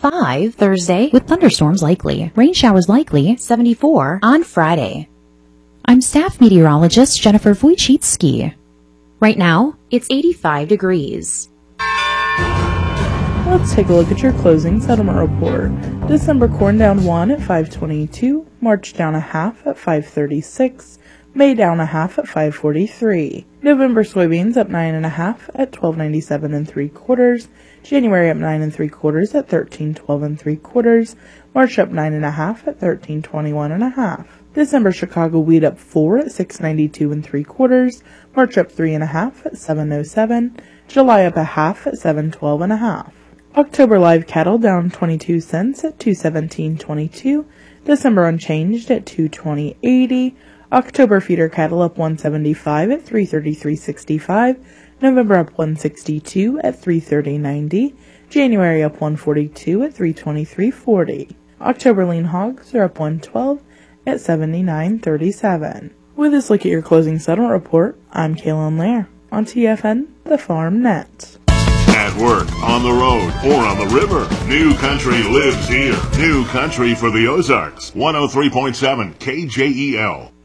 75 Thursday with thunderstorms likely. Rain showers likely, 74 on Friday. I'm staff meteorologist Jennifer Wojcicki. Right now, it's 85 degrees. Let's take a look at your closing settlement report. December corn down 1 at 522, March down a half at 536, May down a half at 543, November soybeans up 9 1/2 at 12.97 3/4, January up 9 3/4 at 13.12 3/4, March up 9 1/2 at 13.21 1/2. December Chicago wheat up 4 at 6.92 3/4, March up 3 1/2 at 7.07, July up a half at 7.12 1/2. October live cattle down 22 cents at 217.22, December unchanged at 220.80, October feeder cattle up 175 at 333.65, November up 162 at 330.90, January up 142 at 323.40. October lean hogs are up 112 at 79.37. With this look at your closing settlement report, I'm Kaylin Lair on TFN, the Farm Net. At work, on the road, or on the river, New Country lives here. New Country for the Ozarks, 103.7 KJEL.